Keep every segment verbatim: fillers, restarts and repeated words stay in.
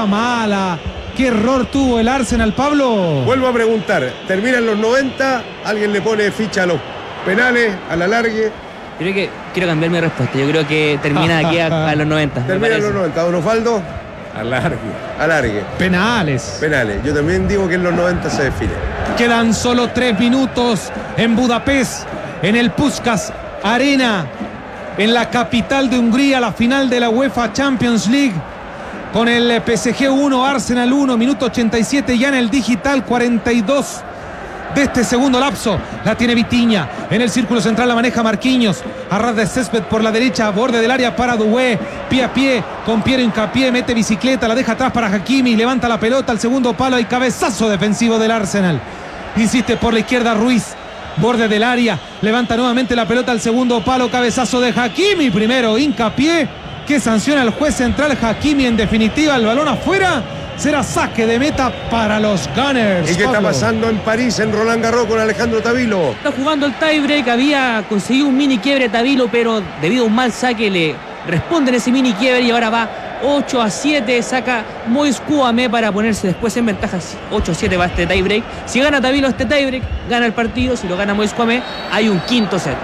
jugada mala. ¿Qué error tuvo el Arsenal, Pablo? Vuelvo a preguntar, terminan los noventa, alguien le pone ficha a los penales, a la largue. Creo que quiero cambiar mi respuesta. Yo creo que termina aquí a, a los noventa. Termina en los noventa. Don Osvaldo. Alargue. Alargue. Penales. Penales. Yo también digo que en los noventa se define. Quedan solo tres minutos en Budapest, en el Puskás Arena, en la capital de Hungría, la final de la UEFA Champions League. Con el P S G uno, Arsenal uno, minuto ochenta y siete, ya en el digital cuarenta y dos de este segundo lapso. La tiene Vitinha, en el círculo central la maneja Marquinhos, a ras de césped por la derecha, borde del área para Doué, pie a pie, con Piero Hincapié, mete bicicleta, la deja atrás para Hakimi, levanta la pelota al segundo palo, y cabezazo defensivo del Arsenal. Insiste por la izquierda Ruiz, borde del área, levanta nuevamente la pelota al segundo palo, cabezazo de Hakimi, primero Hincapié, que sanciona el juez central. Hakimi, en definitiva, el balón afuera, será saque de meta para los Gunners. ¿Y qué Pablo. está pasando en París, en Roland Garros, con Alejandro Tavilo? Está jugando el tiebreak, había conseguido un mini quiebre Tavilo, pero debido a un mal saque le responden ese mini quiebre y ahora va ocho a siete, saca Mois Kouamé para ponerse después en ventaja. Ocho a siete va este tiebreak. Si gana Tavilo este tiebreak, gana el partido. Si lo gana Mois Kouamé, hay un quinto set.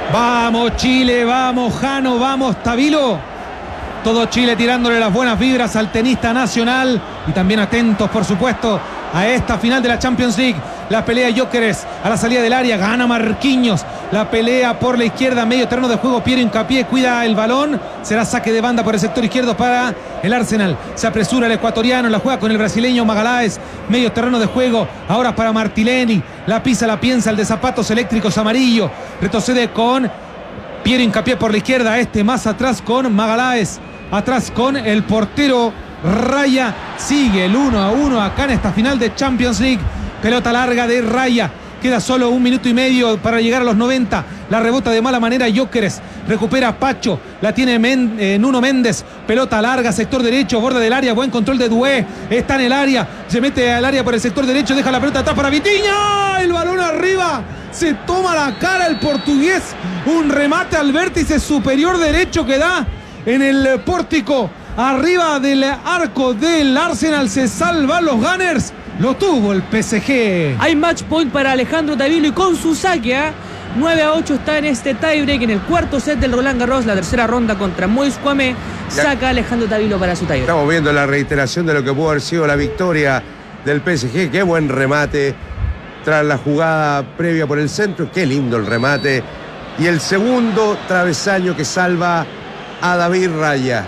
Vamos Chile, vamos Jano, vamos Tavilo. Todo Chile tirándole las buenas vibras al tenista nacional y también atentos, por supuesto, a esta final de la Champions League. La pelea Gyökeres a la salida del área, gana Marquinhos. La pelea por la izquierda, medio terreno de juego, Piero Hincapié cuida el balón. Será saque de banda por el sector izquierdo para el Arsenal. Se apresura el ecuatoriano, la juega con el brasileño Magalhães. Medio terreno de juego, ahora para Martileni. La pisa, la piensa, el de zapatos eléctricos amarillo. Retrocede con Piero Hincapié por la izquierda, este más atrás con Magalhães. Atrás con el portero Raya. Sigue el uno a uno acá en esta final de Champions League. Pelota larga de Raya. Queda solo un minuto y medio para llegar a los noventa. La rebota de mala manera Gyökeres. Recupera Pacho. La tiene Men, eh, Nuno Méndez. Pelota larga, sector derecho, borde del área. Buen control de Doué. Está en el área. Se mete al área por el sector derecho. Deja la pelota atrás para Vitinha. El balón arriba. Se toma la cara el portugués. Un remate al vértice superior derecho que da en el pórtico arriba del arco del Arsenal. Se salvan los Gunners. Lo tuvo el P S G. Hay match point para Alejandro Tavilo y con su saque, ¿eh? nueve a ocho está en este tiebreak, en el cuarto set del Roland Garros, la tercera ronda contra Mois Kouamé. Saca Alejandro Tavilo para su tiebreak. Estamos viendo la reiteración de lo que pudo haber sido la victoria del P S G. Qué buen remate tras la jugada previa por el centro. Qué lindo el remate. Y el segundo travesaño que salva a David Raya.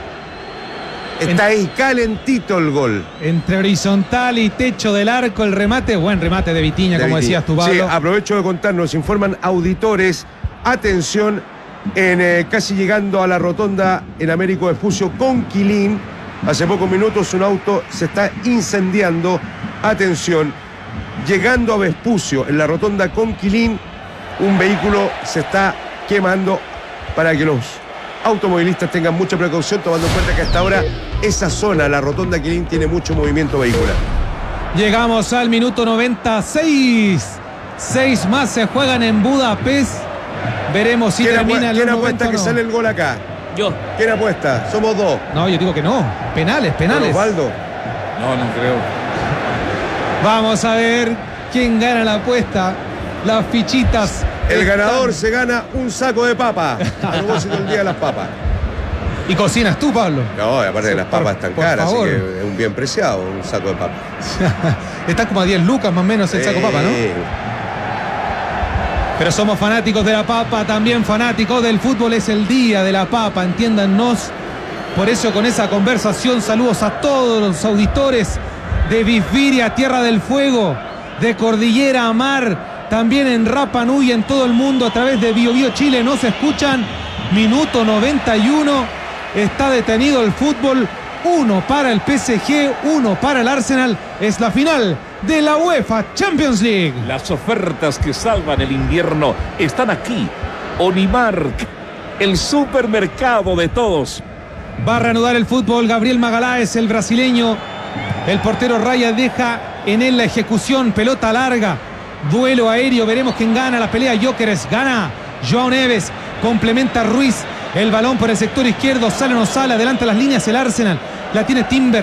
Está ahí calentito el gol. Entre horizontal y techo del arco, el remate. Buen remate de Vitinha, De como Vitinha. decías tú, Pablo. Sí, aprovecho de contar, nos informan auditores. Atención, en eh, casi llegando a la rotonda en Américo Vespucio con Quilín. Hace pocos minutos un auto se está incendiando. Atención, llegando a Vespucio, en la rotonda con Quilín, un vehículo se está quemando, para que los automovilistas tengan mucha precaución, tomando en cuenta que hasta ahora esa zona, la rotonda Quilín, tiene mucho movimiento vehicular. Llegamos al minuto noventa y seis. Seis más se juegan en Budapest. Veremos si ¿Quién, termina apu- el ¿quién momento apuesta o que no. sale el gol acá? Yo. ¿Quién apuesta? Somos dos. No, yo digo que no. Penales, penales. Osvaldo. No, no creo. Vamos a ver quién gana la apuesta. Las fichitas. El están- ganador se gana un saco de papa. A propósito del día de las papas. Y cocinas tú, Pablo. No, y aparte de las Por- papas están por caras, favor. así que es un bien preciado un saco de papas. Está como a diez lucas más o menos el saco Sí. papa, ¿no? Pero somos fanáticos de la papa, también fanáticos del fútbol. Es el día de la papa, entiéndannos. Por eso con esa conversación, saludos a todos los auditores de Bisbiria, Tierra del Fuego, de Cordillera a Mar, también en Rapa Nui, en todo el mundo, a través de Bio Bio Chile, nos escuchan. Minuto noventa y uno, está detenido el fútbol. Uno para el P S G, uno para el Arsenal. Es la final de la UEFA Champions League. Las ofertas que salvan el invierno están aquí. Onimark, el supermercado de todos. Va a reanudar el fútbol Gabriel Magalhães, el brasileño. El portero Raya deja en él la ejecución, pelota larga, duelo aéreo, veremos quién gana la pelea. Gyökeres gana, João Neves complementa a Ruiz, el balón por el sector izquierdo, sale o no sale, adelanta las líneas el Arsenal, la tiene Timber,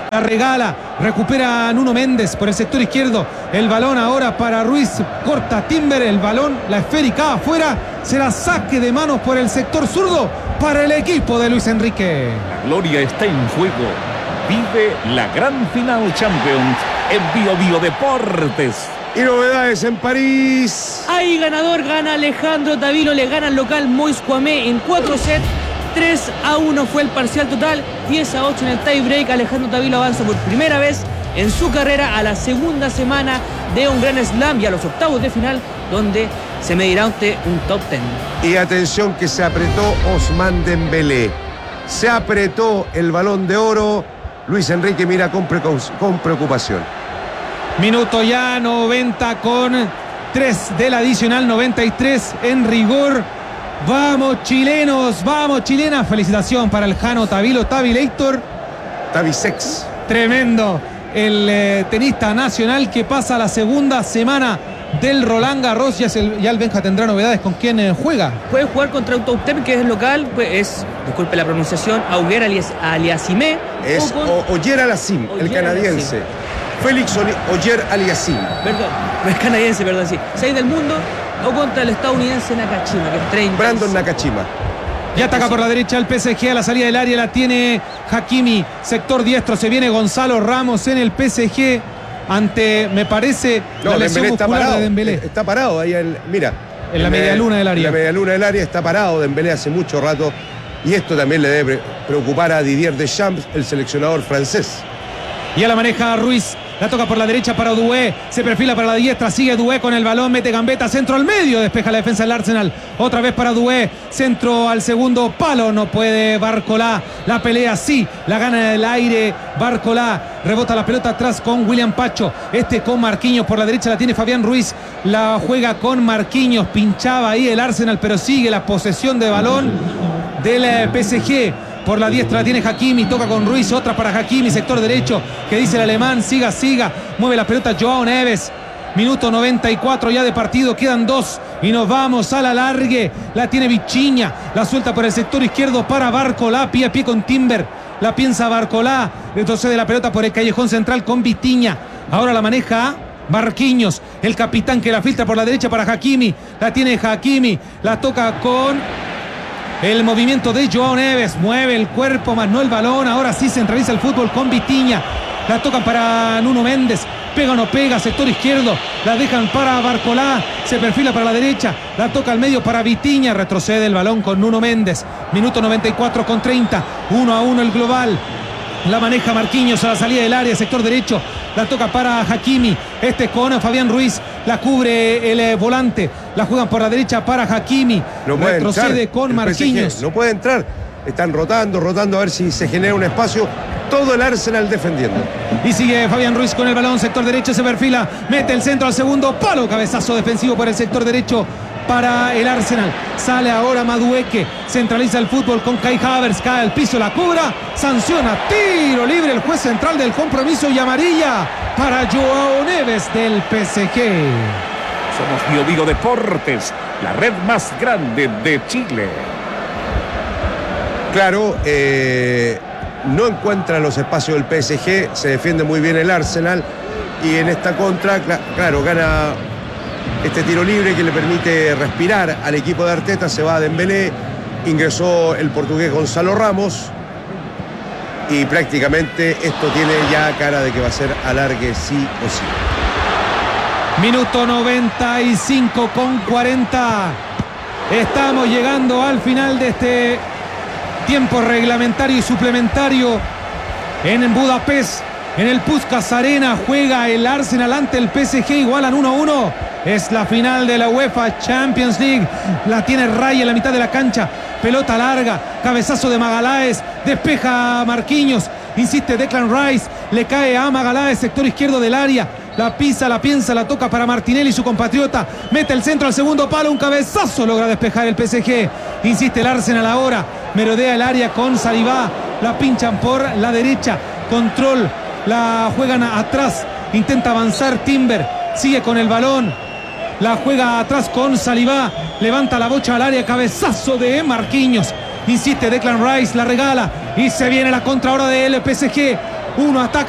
la regala, recupera Nuno Méndez por el sector izquierdo, el balón ahora para Ruiz, corta Timber, el balón, la esférica afuera, será saque de manos por el sector zurdo para el equipo de Luis Enrique. La gloria está en juego, vive la gran final Champions en Bio Bio Deportes. Y novedades en París. Hay ganador, gana Alejandro Tavilo, le gana al local Mois Kwame en cuatro sets. tres a uno fue el parcial total, diez a ocho en el tie break. Alejandro Tavilo avanza por primera vez en su carrera a la segunda semana de un Grand Slam y a los octavos de final, donde se medirá ante un top ten. Y atención que se apretó Ousmane Dembélé. Se apretó el Balón de Oro. Luis Enrique mira con, con preocupación. Minuto ya noventa con tres del adicional, noventa y tres en rigor. Vamos chilenos, vamos chilenas. Felicitación para el Jano Tavilo, Tavilator. Tavisex. Tremendo. El eh, tenista nacional que pasa a la segunda semana del Roland Garros. Ya, se, ya el Benja tendrá novedades con quién eh, juega. Puede jugar contra Autoutep, que es local, pues es, disculpe la pronunciación, Auger Aliassime. Es con... Oyer Aliassime, el canadiense. Aliassime. Félix Oyer Aliassime. Perdón, no es canadiense, perdón, sí. seis del mundo, o contra el estadounidense Nakashima, que es treinta. Brandon Nakashima. Ya ataca por la derecha el P S G, a la salida del área la tiene Hakimi, sector diestro, se viene Gonzalo Ramos en el P S G ante, me parece, no, la lesión Dembélé muscular está parado, de Dembélé. Está parado ahí, el, mira. En la media luna del área. En la media luna del área está parado Dembélé hace mucho rato, y esto también le debe preocupar a Didier Deschamps, el seleccionador francés. Ya la maneja Ruiz. La toca por la derecha para Doué. Se perfila para la diestra. Sigue Doué con el balón. Mete gambeta. Centro al medio. Despeja la defensa del Arsenal. Otra vez para Doué. Centro al segundo palo. No puede Barcolá. La pelea sí. La gana del aire Barcolá. Rebota la pelota atrás con William Pacho. Este con Marquinhos. Por la derecha la tiene Fabián Ruiz. La juega con Marquinhos. Pinchaba ahí el Arsenal. Pero sigue la posesión de balón del P S G. Por la diestra tiene Hakimi, toca con Ruiz, otra para Hakimi, sector derecho, que dice el alemán, siga, siga, mueve la pelota Joao Neves. Minuto noventa y cuatro ya de partido, quedan dos y nos vamos a la largue. La tiene Vichiña, la suelta por el sector izquierdo para Barcolá, pie a pie con Timber. La piensa Barcolá, retrocede la pelota por el callejón central con Vitinha. Ahora la maneja Marquinhos, el capitán que la filtra por la derecha para Hakimi. La tiene Hakimi, la toca con... el movimiento de Joao Neves, mueve el cuerpo más no el balón, ahora sí centraliza el fútbol con Vitinha, la tocan para Nuno Méndez, pega o no pega, sector izquierdo, la dejan para Barcolá, se perfila para la derecha, la toca al medio para Vitinha, retrocede el balón con Nuno Méndez, minuto noventa y cuatro con treinta, uno a uno el global. La maneja Marquinhos a la salida del área, sector derecho. La toca para Hakimi. Este con Fabián Ruiz. La cubre el eh, volante. La juegan por la derecha para Hakimi. No retrocede con Marquinhos. No puede entrar. Están rotando, rotando a ver si se genera un espacio. Todo el Arsenal defendiendo. Y sigue Fabián Ruiz con el balón. Sector derecho se perfila. Mete el centro al segundo palo. Cabezazo defensivo por el sector derecho para el Arsenal. Sale ahora Madueque. Centraliza el fútbol con Kai Havertz. Cae al piso, la cubra. Sanciona. Tiro libre el juez central del compromiso y amarilla para Joao Neves del P S G. Somos Bio Bio Deportes, la red más grande de Chile. Claro, eh, no encuentra los espacios del P S G. Se defiende muy bien el Arsenal. Y en esta contra, claro, gana este tiro libre que le permite respirar al equipo de Arteta. Se va a Dembélé, ingresó el portugués Gonzalo Ramos y prácticamente esto tiene ya cara de que va a ser alargue sí o sí. Minuto noventa y cinco con cuarenta. Estamos llegando al final de este tiempo reglamentario y suplementario en Budapest. En el Puskás Arena juega el Arsenal ante el P S G, igualan uno a uno. Es la final de la UEFA Champions League. La tiene Raya en la mitad de la cancha. Pelota larga, cabezazo de Magaláes, despeja a Marquinhos, insiste Declan Rice, le cae a Magaláes, sector izquierdo del área. La pisa, la piensa, la toca para Martinelli, su compatriota. Mete el centro al segundo palo, un cabezazo logra despejar el P S G. Insiste el Arsenal ahora, merodea el área con Saliba. La pinchan por la derecha, control. La juegan atrás, intenta avanzar Timber, sigue con el balón, la juega atrás con Saliba, levanta la bocha al área, cabezazo de Marquinhos, insiste Declan Rice, la regala y se viene la contra ahora del P S G. Uno ataca.